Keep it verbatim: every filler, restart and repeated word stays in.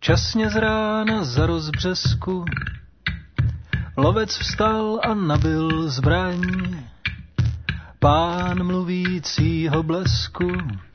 Včasně z rána za rozbřesku lovec vstal a nabil zbraň. Pán mluvícího blesku